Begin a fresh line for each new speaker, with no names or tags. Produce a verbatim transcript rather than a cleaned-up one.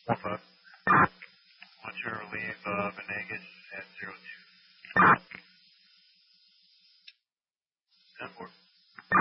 One five. Watch your relief uh, Venegas at zero two. Ten four.